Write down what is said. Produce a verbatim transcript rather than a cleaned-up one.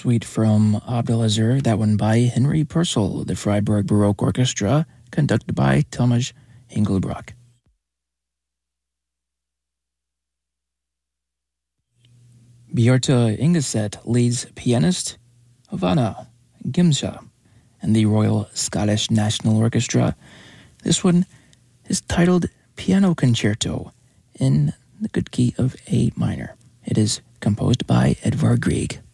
suite from Abdelazur, that one by Henry Purcell, the Freiburg Baroque Orchestra, conducted by Tomasz Engelbrock. Björte Ingeset leads pianist Havana Gimsha and the Royal Scottish National Orchestra. This one is titled Piano Concerto in the good key of A minor. It is composed by Edvard Grieg.